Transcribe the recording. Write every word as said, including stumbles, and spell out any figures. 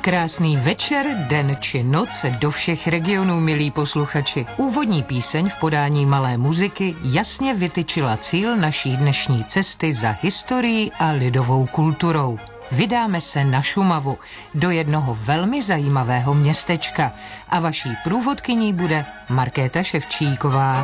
Krásný večer, den či noc do všech regionů, milí posluchači. Úvodní píseň v podání Malé muziky jasně vytyčila cíl naší dnešní cesty za historií a lidovou kulturou. Vydáme se na Šumavu, do jednoho velmi zajímavého městečka a vaší průvodkyní bude Markéta Ševčíková.